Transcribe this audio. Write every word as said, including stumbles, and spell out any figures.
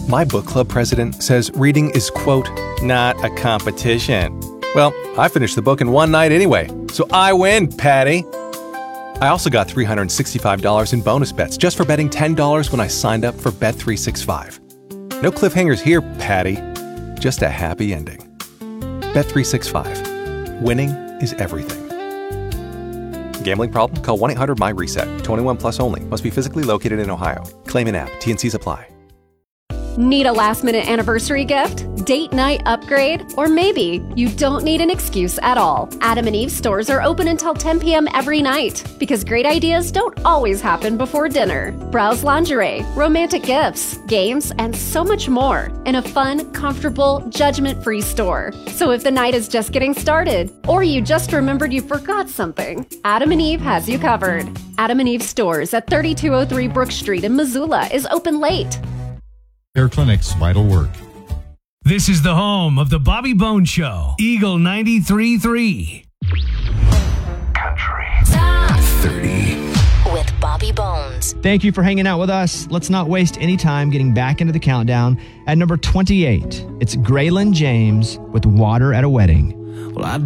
My book club president says reading is, quote, not a competition. Well, I finished the book in one night anyway, so I win, Patty. I also got three hundred sixty-five dollars in bonus bets just for betting ten dollars when I signed up for Bet three sixty-five. No cliffhangers here, Patty. Just a happy ending. Bet three sixty-five. Winning is everything. Gambling problem? Call one eight hundred M Y reset. twenty-one plus only. Must be physically located in Ohio. Claim in app. T N Cs apply. Need a last-minute anniversary gift? Date night upgrade? Or maybe you don't need an excuse at all. Adam and Eve stores are open until ten p.m. every night because great ideas don't always happen before dinner. Browse lingerie, romantic gifts, games, and so much more in a fun, comfortable, judgment-free store. So if the night is just getting started or you just remembered you forgot something, Adam and Eve has you covered. Adam and Eve stores at thirty-two oh three Brook Street in Missoula is open late. Care Clinic's Vital Work. This is the home of the Bobby Bones Show. Eagle ninety-three point three. Country. Top thirty. With Bobby Bones. Thank you for hanging out with us. Let's not waste any time getting back into the countdown. At number twenty-eight, it's Graylin James with Water at a Wedding. Well, I